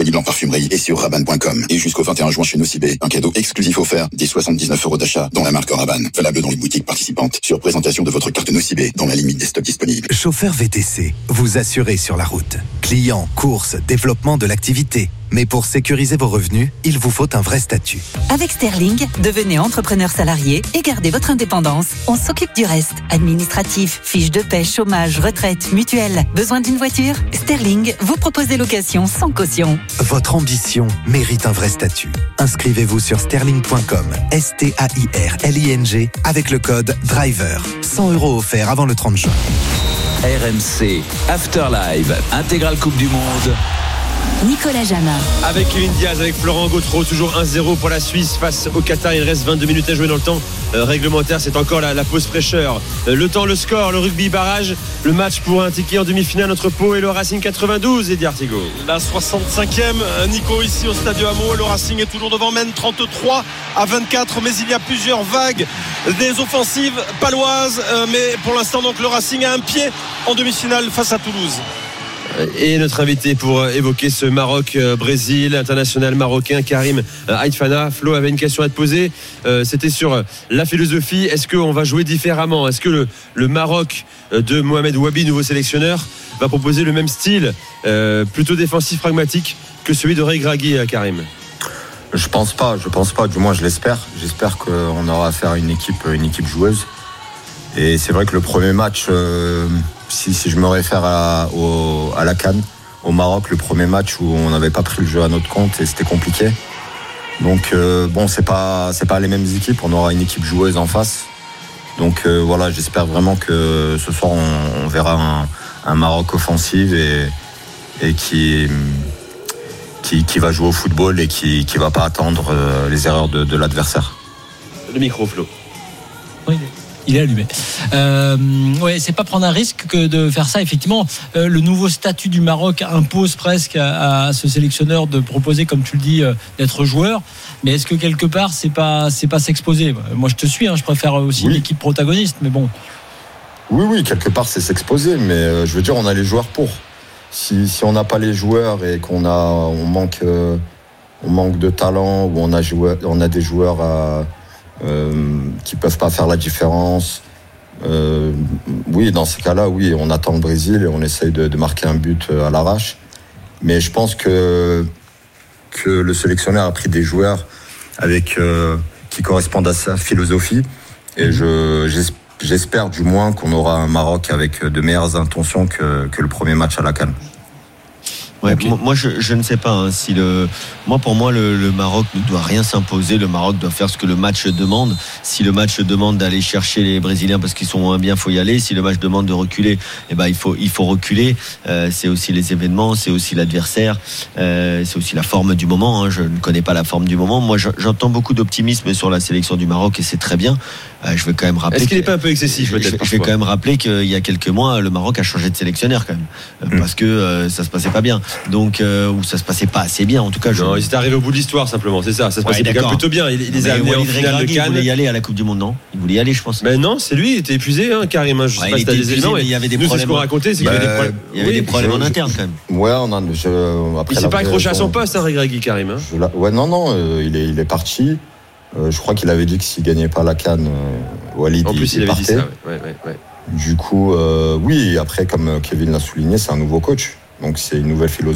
Disponible en parfumerie et sur Rabanne.com. Et jusqu'au 21 juin chez Nocibé, un cadeau exclusif offert dès 79 € d'achat dans la marque Rabanne. Valable dans les boutiques participantes. Sur présentation de votre carte Nocibé, dans la limite des stocks disponibles. Chauffeur VTC, vous assurez sur la route. Clients, courses, développement de l'activité. Mais pour sécuriser vos revenus, il vous faut un vrai statut. Avec Sterling, devenez entrepreneur salarié et gardez votre indépendance. On s'occupe du reste. Administratif, fiches de paie, chômage, retraite, mutuelle. Besoin d'une voiture ? Sterling vous propose des locations sans caution. Votre ambition mérite un vrai statut. Inscrivez-vous sur sterling.com, STAIRLING, avec le code DRIVER. 100 € offerts avant le 30 juin. RMC, Afterlive, intégrale Coupe du Monde. Nicolas Jamin. Avec Kevin Diaz, avec Florent Gautreau, toujours 1-0 pour la Suisse face au Qatar. Il reste 22 minutes à jouer dans le temps réglementaire. C'est encore la pause fraîcheur. Le temps, le score, le rugby barrage. Le match pour un ticket en demi-finale entre Pau et le Racing 92. Eddie Artigo. La 65e, Nico, ici au Stade Hameau. Le Racing est toujours devant, mène 33-24. Mais il y a plusieurs vagues des offensives paloises. Mais pour l'instant, donc, le Racing a un pied en demi-finale face à Toulouse. Et notre invité pour évoquer ce Maroc-Brésil, international marocain Karim Aït-Fana. Flo avait une question à te poser, c'était sur la philosophie. Est-ce qu'on va jouer différemment ? Est-ce que le Maroc de Mohamed Ouabi, nouveau sélectionneur, va proposer le même style, plutôt défensif pragmatique que celui de Regragui, Karim ? Je pense pas, du moins je l'espère. J'espère qu'on aura affaire à une équipe joueuse. Et c'est vrai que le premier match, si je me réfère à la CAN, au Maroc, le premier match où on n'avait pas pris le jeu à notre compte et c'était compliqué. Donc bon, c'est pas les mêmes équipes, on aura une équipe joueuse en face. Donc voilà, j'espère vraiment que ce soir on verra un Maroc offensif et qui va jouer au football et qui va pas attendre les erreurs de l'adversaire. Le micro, Flo. Oui. Il est allumé. Ouais, c'est pas prendre un risque que de faire ça. Effectivement, le nouveau statut du Maroc impose presque à ce sélectionneur de proposer, comme tu le dis, d'être joueur. Mais est-ce que quelque part, c'est pas s'exposer ? Moi, je te suis. Je préfère aussi l'équipe protagoniste, mais bon. Oui, quelque part, c'est s'exposer. Mais je veux dire, on a les joueurs pour. Si on n'a pas les joueurs et qu'on manque de talent ou on a des joueurs qui peuvent pas faire la différence. Oui, dans ces cas-là, oui, on attend le Brésil et on essaye de marquer un but à l'arrache. Mais je pense que le sélectionneur a pris des joueurs qui correspondent à sa philosophie. Et j'espère du moins qu'on aura un Maroc avec de meilleures intentions que le premier match à la CAN. Ouais, okay. Moi je ne sais pas pour moi le Maroc ne doit rien s'imposer. Le Maroc doit faire ce que le match demande. Si le match demande d'aller chercher les Brésiliens parce qu'ils sont moins bien, faut y aller. Si le match demande de reculer, il faut reculer. C'est aussi les événements, c'est aussi l'adversaire, c'est aussi la forme du moment. Je ne connais pas la forme du moment. Moi j'entends beaucoup d'optimisme sur la sélection du Maroc et c'est très bien. Je vais quand même rappeler. Est-ce qu'il n'est pas un peu excessif peut-être ? Je vais quand même rappeler qu'il y a quelques mois, le Maroc a changé de sélectionneur quand même, parce que ça se passait pas bien. Donc, ou ça se passait pas assez bien, en tout cas. Non, ils étaient arrivés au bout de l'histoire simplement, c'est ça. Ça se passait quand même plutôt bien. Il les a amenés en finale de Cannes. Il voulait y aller à la Coupe du Monde, non ? Il voulait y aller, je pense. Mais non, c'est lui, il était épuisé, Karim. Je sais pas si t'as des éléments. Il y avait des problèmes. C'est ce qu'on racontait, c'est qu'il y avait des problèmes. Il y avait des problèmes en interne quand même. Ouais, il s'est pas accroché à son poste, Regragui, Karim. Ouais, non, il est parti. Je crois qu'il avait dit que s'il gagnait pas la CAN, Walid en plus, il avait dit ça. Ouais. Du coup, oui. Après, comme Kevin l'a souligné, c'est un nouveau coach, donc c'est une nouvelle philosophie.